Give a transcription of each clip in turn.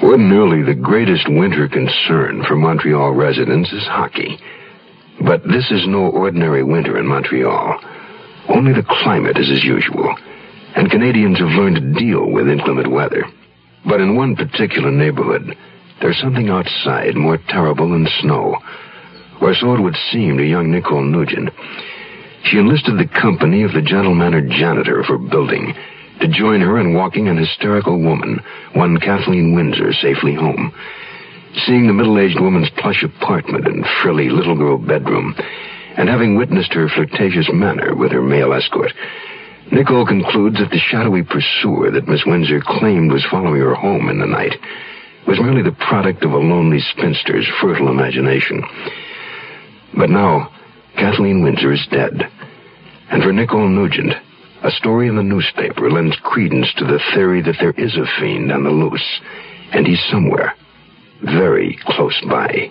Ordinarily, the greatest winter concern for Montreal residents is hockey. But this is no ordinary winter in Montreal. Only the climate is as usual, and Canadians have learned to deal with inclement weather. But in one particular neighborhood, there's something outside more terrible than snow, or so it would seem to young Nicole Nugent. She enlisted the company of the gentle-mannered janitor of her building to join her in walking an hysterical woman, one Kathleen Windsor, safely home. Seeing the middle-aged woman's plush apartment and frilly little girl bedroom, and having witnessed her flirtatious manner with her male escort, Nicole concludes that the shadowy pursuer that Miss Windsor claimed was following her home in the night was merely the product of a lonely spinster's fertile imagination. But now, Kathleen Windsor is dead. And for Nicole Nugent, a story in the newspaper lends credence to the theory that there is a fiend on the loose, and he's somewhere, very close by.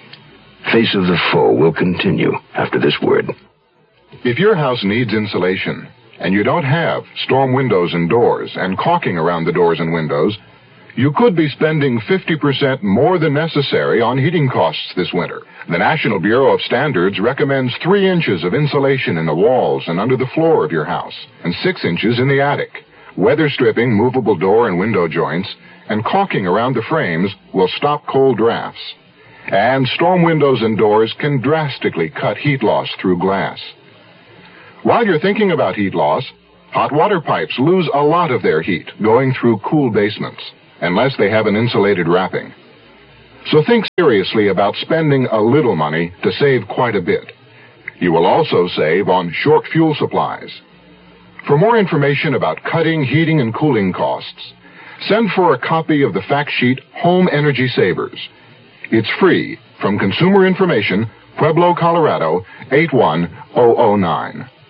Face of the Foe will continue after this word. If your house needs insulation, and you don't have storm windows and doors and caulking around the doors and windows, you could be spending 50% more than necessary on heating costs this winter. The National Bureau of Standards recommends 3 inches of insulation in the walls and under the floor of your house, and 6 inches in the attic. Weather stripping movable door and window joints and caulking around the frames will stop cold drafts. And storm windows and doors can drastically cut heat loss through glass. While you're thinking about heat loss, hot water pipes lose a lot of their heat going through cool basements, unless they have an insulated wrapping. So think seriously about spending a little money to save quite a bit. You will also save on short fuel supplies. For more information about cutting heating and cooling costs, send for a copy of the fact sheet Home Energy Savers. It's free from Consumer Information, Pueblo, Colorado, 81009.